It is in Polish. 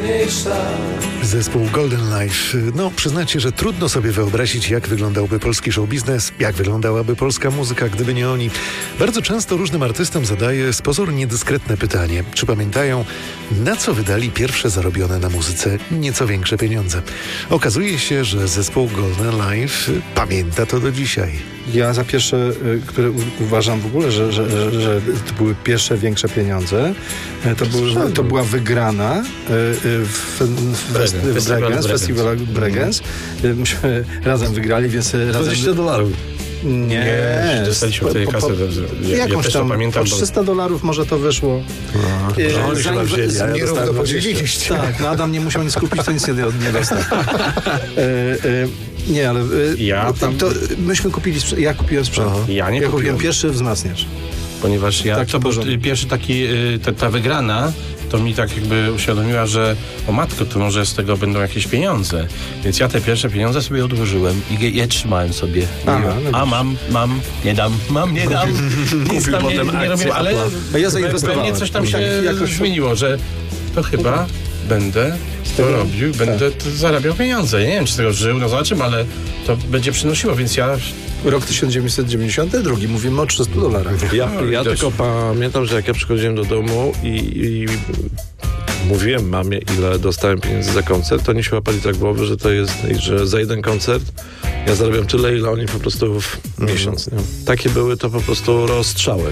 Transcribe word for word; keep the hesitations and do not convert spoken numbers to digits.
najważniejsza. Zespół Golden Life. No, przyznacie, że trudno sobie wyobrazić, jak wyglądałby polski show biznes, jak wyglądałaby polska muzyka, gdyby nie oni. Bardzo często różnym artystom zadaję z pozoru niedyskretne pytanie, czy pamiętają, na co wydali pierwsze zarobione na muzyce nieco większe pieniądze. Okazuje się, że zespół Golden Life pamięta to do dzisiaj. Ja za pierwsze, które uważam w ogóle, że, że, że, że to były pierwsze większe pieniądze, to, były, to była wygrana w, w, w Bregenz, festiwalu Bregenz. Myśmy razem wygrali, więc razem... dwadzieścia dolarów. Nie, nie dostaliśmy tej kasy. Ja, jakąś ja tam, pamiętam, po trzysta dolarów może to wyszło. No, e, oni chyba wzięli, ja nierówno podzieliliście. Tak, no Adam nie musiał nic kupić, to nic nie, nie dostał. E, e, nie, ale e, ja tam... to myśmy kupili, ja kupiłem sprzęt. Aha. Ja nie ja kupiłem kupiłem. pierwszy wzmacniacz. Ponieważ ja, Taki to był porządek. pierwszy taki, ta, ta wygrana, to mi tak jakby uświadomiła, że o matko, to może z tego będą jakieś pieniądze. Więc ja te pierwsze pieniądze sobie odłożyłem i je, je trzymałem sobie. Aha, no A mam, mam, nie dam, mam, nie dam. Nic tam nie, nie robię, ale A ja zainwestowałem. pewnie coś tam się Tak, jakoś... zmieniło, że to chyba będę to tego? robił, będę to zarabiał pieniądze. Nie wiem, czy z tego żył, no zobaczymy, ale to będzie przynosiło, więc ja... Rok tysiąc dziewięćset dziewięćdziesiąty drugi, mówimy o trzystu dolarach. Ja, No, ja widać. tylko pamiętam, że jak ja przychodziłem do domu i, i mówiłem mamie, ile dostałem pieniędzy za koncert, to oni się łapali tak głowy, że to jest, że za jeden koncert ja zarabiam tyle, ile oni po prostu w miesiąc. Nie? Takie były to po prostu rozstrzały.